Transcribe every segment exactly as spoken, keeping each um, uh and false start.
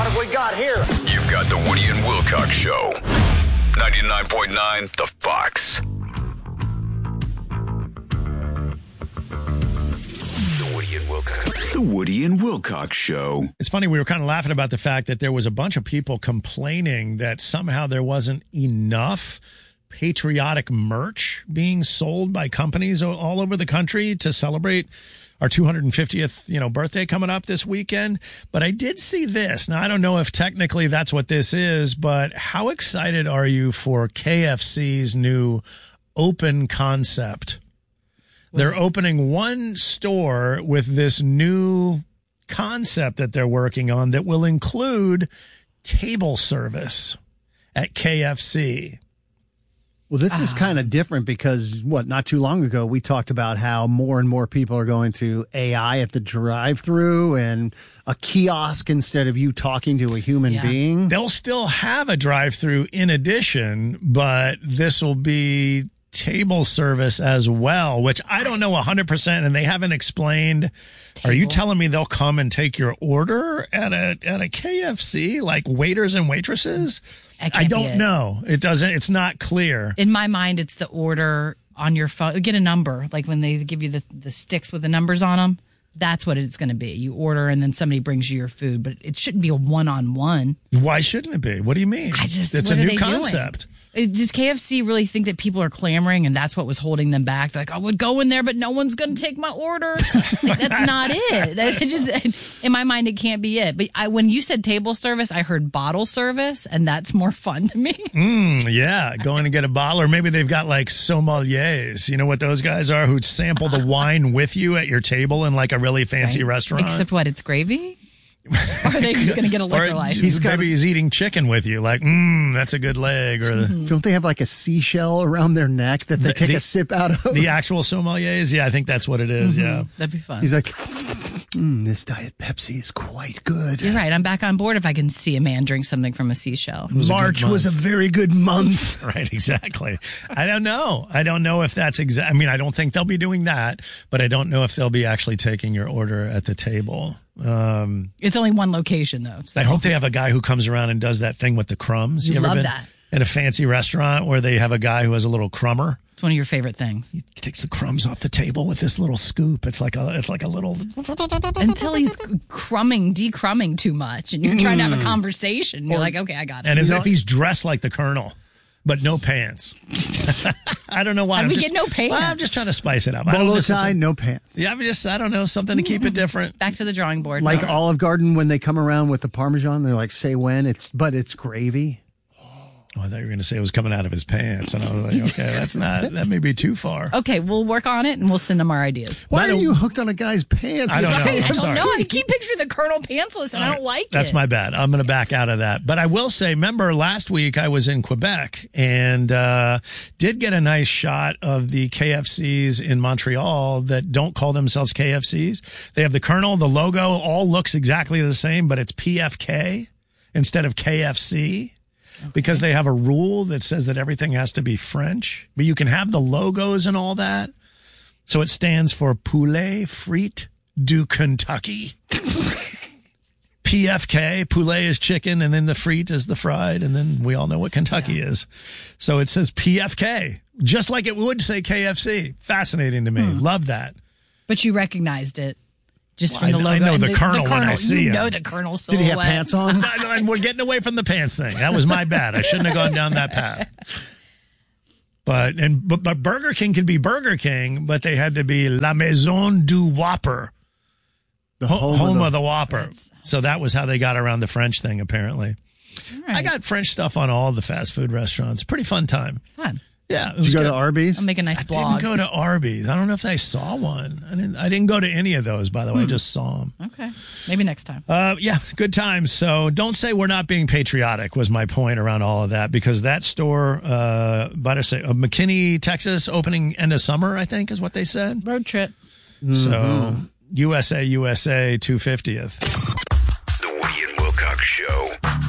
What have we got here? You've got the Woody and Wilcox Show. ninety-nine point nine The Fox. The Woody and Wilcox. The Woody and Wilcox Show. It's funny, we were kind of laughing about the fact that there was a bunch of people complaining that somehow there wasn't enough patriotic merch being sold by companies all over the country to celebrate our two hundred fiftieth, you know, birthday coming up this weekend. But I did see this. Now, I don't know if technically that's what this is, but how excited are you for K F C's new open concept? They're opening one store with this new concept that they're working on that will include table service at K F C. Well, this is kind of different because, what, not too long ago, we talked about how more and more people are going to A I at the drive-thru and a kiosk instead of you talking to a human Yeah. being. They'll still have a drive-thru in addition, but this will be table service as well, which I don't know one hundred percent, and they haven't explained. Are you telling me they'll come and take your order at a at a K F C, like waiters and waitresses? That I can't be don't it. know. It doesn't. It's not clear. In my mind, it's the order on your phone. Get a number, like when they give you the, the sticks with the numbers on them. That's what it's going to be. You order and then somebody brings you your food, but it shouldn't be a one-on-one. Why shouldn't it be? What do you mean? I just, it's what a are new they concept. Doing? Does K F C really think that people are clamoring and that's what was holding them back? They're like, I would go in there, but no one's going to take my order. Like, that's not it. That, it just, in my mind, it can't be it. But I, when you said table service, I heard bottle service, and that's more fun to me. Mm, yeah, going to get a bottle, or maybe they've got like sommeliers. You know what those guys are, who sample the wine with you at your table in like a really fancy Right? restaurant. Except what? It's gravy? Or are they just going to get a liquor Or license? he's maybe he's eating chicken with you, like, mmm, that's a good leg. Or the, Don't they have like a seashell around their neck that they The- take the- a sip out of? the actual sommeliers, yeah, I think that's what it is. Yeah, That'd be fun. He's like, mm, this Diet Pepsi is quite good. You're right. I'm back on board if I can see a man drink something from a seashell. March was a very good month. right, exactly. I don't know. I don't know if that's exact. I mean, I don't think they'll be doing that, but I don't know if they'll be actually taking your order at the table. Um, It's only one location, though. So. I hope they have a guy who comes around and does that thing with the crumbs. You ever love been that. in a fancy restaurant where they have a guy who has a little crumber? It's one of your favorite things. He takes the crumbs off the table with this little scoop. It's like a, it's like a little. Until he's crumbing, decrumbing too much, and you're trying to have a Mm. conversation. You're like, okay, I got it. And as You know- if he's dressed like the Colonel, but no pants. I don't know why. How'd I'm we just, get no pants? Well, I'm just trying to spice it up. I don't Bolo know, this is tie, a- no pants. Yeah, I'm just, I don't know, something to keep it different. Back to the drawing board. Like All right. Olive Garden when they come around with the Parmesan, they're like, say when, it's but it's gravy. Oh, I thought you were going to say it was coming out of his pants. And I was like, okay, that's not, that may be too far. Okay, we'll work on it and we'll send them our ideas. Why are you hooked on a guy's pants? I don't know. I I'm don't sorry. know. I keep picturing the Colonel pantsless, and I don't like That's it. my bad. I'm going to back out of that. But I will say, remember last week I was in Quebec and uh, did get a nice shot of the K F Cs in Montreal that don't call themselves K F Cs. They have the Colonel, the logo, all looks exactly the same, but it's P F K instead of K F C. Because they have a rule that says that everything has to be French, but you can have the logos and all that. So it stands for Poulet Frite du Kentucky. P F K, poulet is chicken, and then the frite is the fried, and then we all know what Kentucky yeah. is. So it says P F K, just like it would say K F C. Fascinating to me. Hmm. Love that. But you recognized it. Just well, from the I, logo. I know the, the Colonel the when Colonel, I see you him. know the Colonel Did he have silhouette. pants on? no, no, and we're getting away from the pants thing. That was my bad. I shouldn't have gone down that path. But and but, but Burger King could be Burger King, but they had to be La Maison du Whopper, the home, home, home of, the, of the Whopper. So that was how they got around the French thing, apparently. Right. I got French stuff on all the fast food restaurants. Pretty fun time. Fun. Yeah. Did you go good. to Arby's? I'll make a nice I blog. didn't go to Arby's. I don't know if I saw one. I didn't. I didn't go to any of those. By the way, hmm. I just saw them. Okay, maybe next time. Uh, yeah, good times. So don't say we're not being patriotic. Was my point around all of that, because that store, uh, but I say uh, McKinney, Texas, opening end of summer, I think is what they said. Road trip. Mm-hmm. So U S A, U S A, two fiftieth. The Woody and Wilcox Show.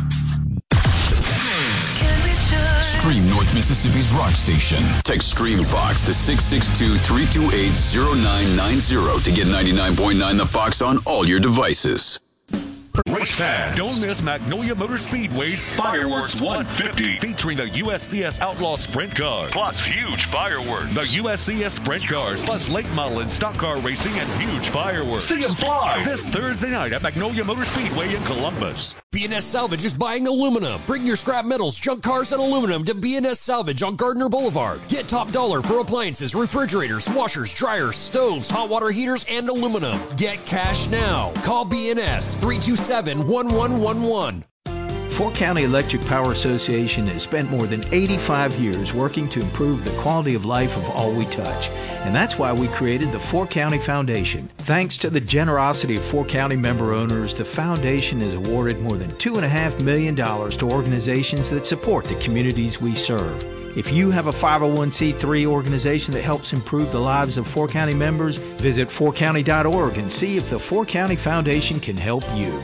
Stream North Mississippi's rock station. Text Stream Fox to six six two, three two eight, zero nine nine zero to get ninety-nine point nine The Fox on all your devices. Race fan, don't miss Magnolia Motor Speedway's Fireworks one fifty, featuring the U S C S Outlaw Sprint Cars, plus huge fireworks. The U S C S Sprint Cars, plus late model and stock car racing and huge fireworks. See them fly this Thursday night at Magnolia Motor Speedway in Columbus. B and S Salvage is buying aluminum. Bring your scrap metals, junk cars, and aluminum to B and S Salvage on Gardner Boulevard. Get top dollar for appliances, refrigerators, washers, dryers, stoves, hot water heaters, and aluminum. Get cash now. Call B and S three two seven, one one one one. Fork County Electric Power Association has spent more than eighty-five years working to improve the quality of life of all we touch. And that's why we created the Fork County Foundation. Thanks to the generosity of Fork County member owners, the foundation has awarded more than two point five million dollars to organizations that support the communities we serve. If you have a five oh one c three organization that helps improve the lives of Fork County members, visit fork county dot org and see if the Fork County Foundation can help you.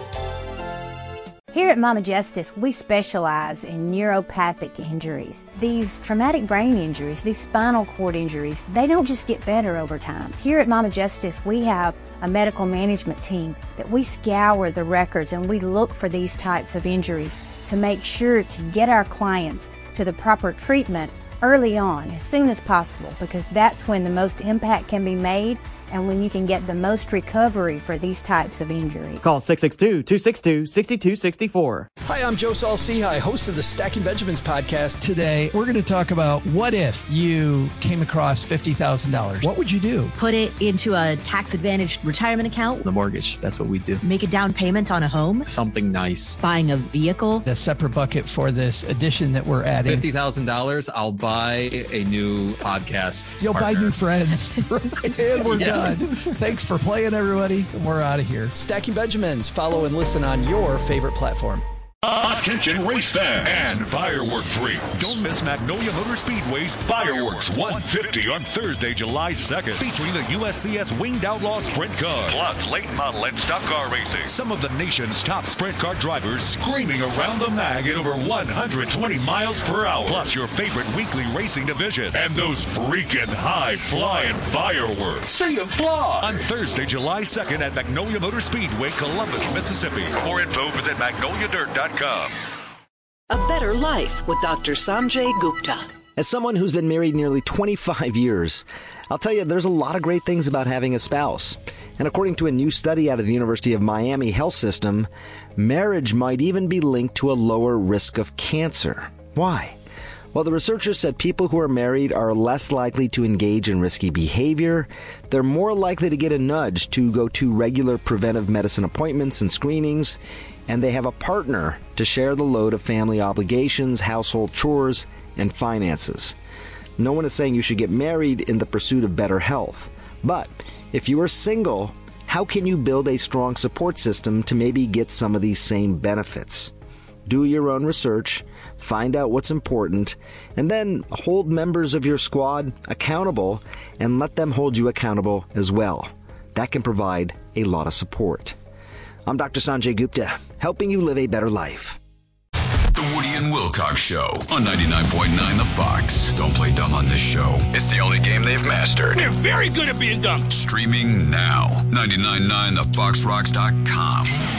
Here at Mama Justice, we specialize in neuropathic injuries. These traumatic brain injuries, these spinal cord injuries, they don't just get better over time. Here at Mama Justice, we have a medical management team that we scour the records and we look for these types of injuries to make sure to get our clients to the proper treatment early on, as soon as possible, because that's when the most impact can be made and when you can get the most recovery for these types of injuries. Call six six two, two six two, six two six four. Hi, I'm Joe Saul-Sehy, host of the Stacking Benjamins podcast. Today, we're going to talk about what if you came across fifty thousand dollars. What would you do? Put it into a tax-advantaged retirement account. The mortgage, that's what we do. Make a down payment on a home. Something nice. Buying a vehicle. A separate bucket for this addition that we're adding. fifty thousand dollars, I'll buy a new podcast You'll partner. buy new friends. And we're Yeah. done. Thanks for playing, everybody. We're out of here. Stacking Benjamins. Follow and listen on your favorite platform. Attention race fans and firework freaks. Don't miss Magnolia Motor Speedway's Fireworks one fifty on Thursday, July second, featuring the U S C S Winged Outlaw Sprint Car, plus late model and stock car racing. Some of the nation's top sprint car drivers screaming around the mag at over one hundred twenty miles per hour, plus your favorite weekly racing division, and those freaking high-flying fireworks. See them fly on Thursday, July second at Magnolia Motor Speedway, Columbus, Mississippi. For info, visit magnolia dirt dot com. A Better Life with Doctor Sanjay Gupta. As someone who's been married nearly twenty-five years, I'll tell you there's a lot of great things about having a spouse. And according to a new study out of the University of Miami Health System, marriage might even be linked to a lower risk of cancer. Why? Well, the researchers said people who are married are less likely to engage in risky behavior, they're more likely to get a nudge to go to regular preventive medicine appointments and screenings, and they have a partner to share the load of family obligations, household chores, and finances. No one is saying you should get married in the pursuit of better health. But if you are single, how can you build a strong support system to maybe get some of these same benefits? Do your own research, find out what's important, and then hold members of your squad accountable and let them hold you accountable as well. That can provide a lot of support. I'm Doctor Sanjay Gupta, helping you live a better life. The Woody and Wilcox Show on ninety-nine point nine The Fox. Don't play dumb on this show. It's the only game they've mastered. They're very good at being dumb. Streaming now. ninety-nine point nine the fox rocks dot com.